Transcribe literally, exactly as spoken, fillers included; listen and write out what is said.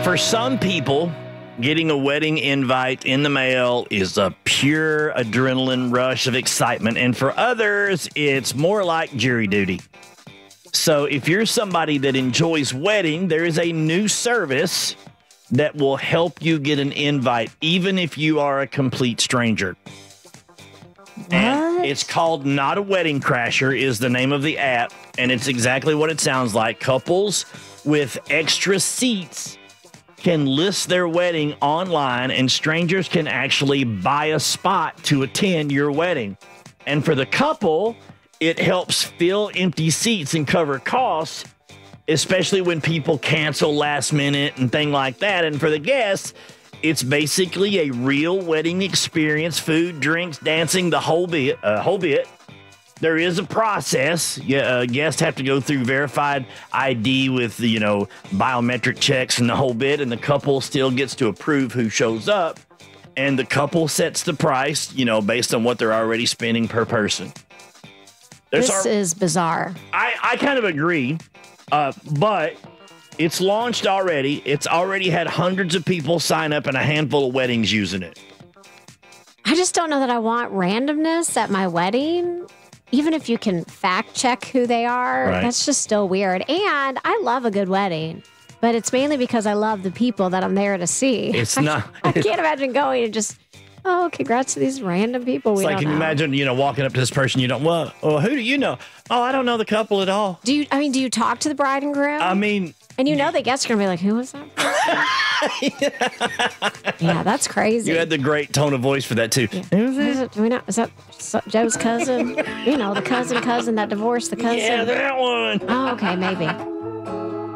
For some people, getting a wedding invite in the mail is a pure adrenaline rush of excitement. And for others, it's more like jury duty. So if you're somebody that enjoys wedding, there is a new service that will help you get an invite, even if you are a complete stranger. What? And it's called Not a Wedding Crasher is the name of the app. And it's exactly what it sounds like. Couples with extra seats can list their wedding online, and strangers can actually buy a spot to attend your wedding. And for the couple, it helps fill empty seats and cover costs, especially when people cancel last minute and things like that. And for the guests, it's basically a real wedding experience: food, drinks, dancing, the whole bit. Uh, whole bit. There is a process. Yeah, uh, guests have to go through verified I D with, you know, biometric checks and the whole bit, and the couple still gets to approve who shows up, and the couple sets the price, you know, based on what they're already spending per person. There's This our, is bizarre. I, I kind of agree, uh, but it's launched already. It's already had hundreds of people sign up and a handful of weddings using it. I just don't know that I want randomness at my wedding. Even if you can fact check who they are, Right. that's just still weird. And I love a good wedding, but it's mainly because I love the people that I'm there to see. It's I, not- I can't imagine going and just, oh, congrats to these random people. It's we like, don't can know. you imagine, you know, walking up to this person you don't, well, well, who do you know? Oh, I don't know the couple at all. Do you? I mean, do you talk to the bride and groom? I mean, and you know the guests are gonna be like, "Who was that?" Yeah, that's crazy. you had the great tone of voice for that, too. Is it, do we not? Is that so- Joe's cousin? You know, the cousin, cousin that divorced the cousin. Yeah, that one. Oh, okay, maybe.